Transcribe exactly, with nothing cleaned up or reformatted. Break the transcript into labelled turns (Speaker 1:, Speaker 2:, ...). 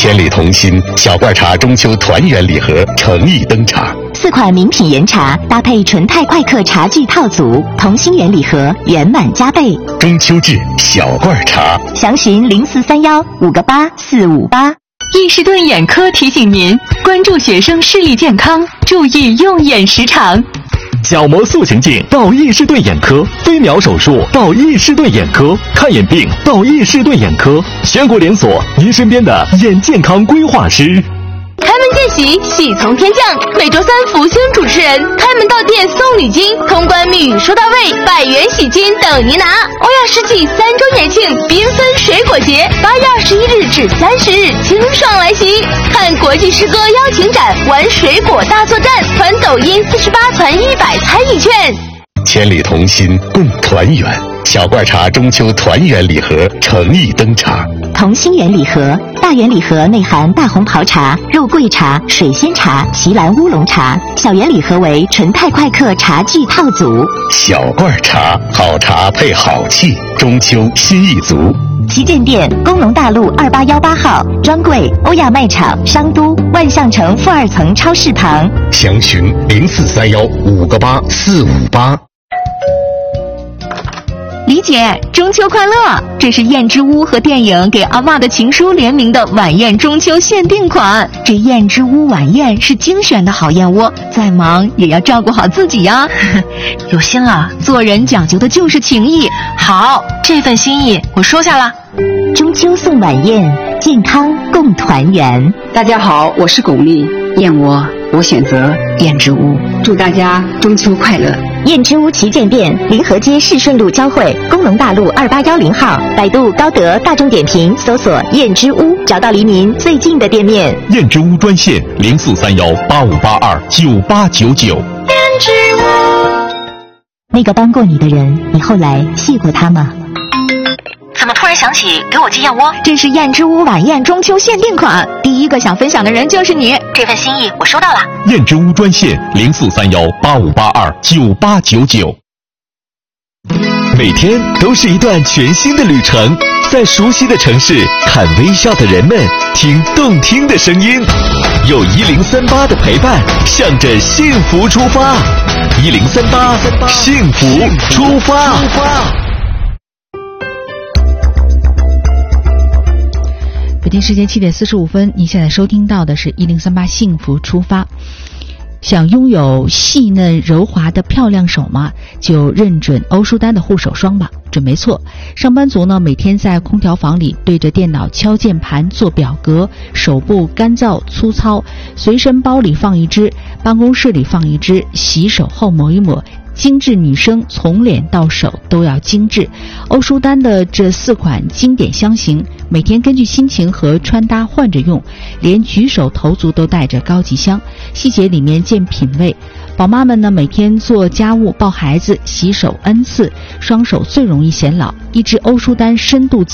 Speaker 1: 千里同心小罐茶中秋团圆礼盒诚意登场，
Speaker 2: 四款名品原茶搭配纯泰快客茶具套组，同心圆礼盒圆满加倍。
Speaker 1: 中秋至小罐茶，
Speaker 2: 详询零四三幺五个八四五八。
Speaker 3: 伊士顿眼科提醒您关注学生视力健康，注意用眼时长。
Speaker 4: 角膜塑形镜到伊士顿眼科，飞秒手术到伊士顿眼科，看眼病到伊士顿眼科，全国连锁，您身边的眼健康规划师。
Speaker 5: 开门见喜，喜从天降。每周三福星主持人开门到店送礼金，通关密语收到位，百元喜金等您拿。欧亚世纪三周年庆缤纷水果节，八月二十一日至三十日清爽来袭。看国际诗歌邀请展，玩水果大作战，传抖音四十八传一百参与券。
Speaker 1: 千里同心共团圆，小罐茶中秋团圆礼盒诚意登场。
Speaker 2: 同心圆礼盒，大圆礼盒内含大红袍茶、肉桂茶、水仙茶、席兰乌龙茶，小圆礼盒为纯泰快客茶具套组。
Speaker 1: 小罐茶，好茶配好气，中秋心意足。
Speaker 2: 旗舰店：工农大路二八幺八号，专柜：欧亚卖场、商都、万象城负二层超市旁。
Speaker 1: 详询零四三幺五个八四五八。
Speaker 3: 李姐，中秋快乐！这是燕之屋和电影《给阿嬷的情书》联名的晚宴中秋限定款。这燕之屋晚宴是精选的好燕窝，再忙也要照顾好自己呀。有心了，做人讲究的就是情谊。好，这份心意我收下了。
Speaker 2: 中秋送晚宴，健康共团圆。
Speaker 6: 大家好，我是巩俐，燕窝我选择燕之屋，祝大家中秋快乐。
Speaker 2: 燕之屋旗舰店：临河街市顺路交汇，工农大路二八幺零号。百度、高德、大众点评搜索“燕之屋”，找到离您最近的店面。
Speaker 4: 燕之屋专线零四三幺八五八二九八九九。
Speaker 5: 燕之屋。
Speaker 2: 那个帮过你的人，你后来谢过他吗？
Speaker 3: 怎么突然想起给我寄燕窝？这是燕之屋晚宴中秋限定款，第一个想分享的人就是你。这份心意我收到了。
Speaker 4: 燕之屋专线零四三幺八五八二九八九九。每天都是一段全新的旅程，在熟悉的城市看微笑的人们，听动听的声音，有一零三八的陪伴，向着幸福出发。一零三八，幸福出发。
Speaker 7: 北京时间七点四十五分，您现在收听到的是一零三八幸福出发。想拥有细嫩柔滑的漂亮手吗？就认准欧舒丹的护手霜吧。准没错，上班族呢每天在空调房里对着电脑敲键盘做表格，手部干燥粗糙，随身包里放一支，办公室里放一支，洗手后抹一抹。精致女生从脸到手都要精致。欧舒丹的这四款经典香型，每天根据心情和穿搭换着用，连举手投足都带着高级香，细节里面见品味。宝妈们呢，每天做家务、抱孩子、洗手 N 次，双手最容易显老。一支欧舒丹深度